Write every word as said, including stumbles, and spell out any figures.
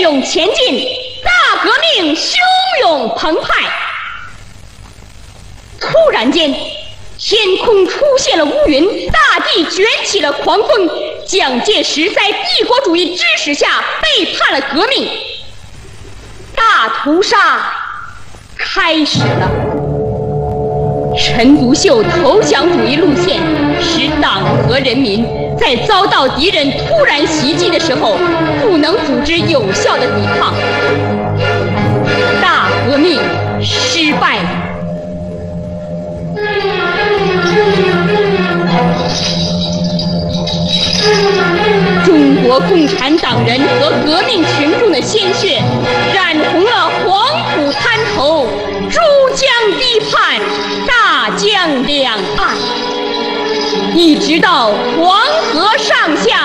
勇前进，大革命汹涌澎湃。突然间，天空出现了乌云，大地卷起了狂风。蒋介石在帝国主义支持下背叛了革命，大屠杀开始了。陈独秀投降主义路线，使党和人民在遭到敌人突然袭击的时候，不能组织有效的抵抗，大革命失败了。中国共产党人和革命群众的鲜血染红了黄土滩头、珠江堤畔、大江两岸，一直到黄河上下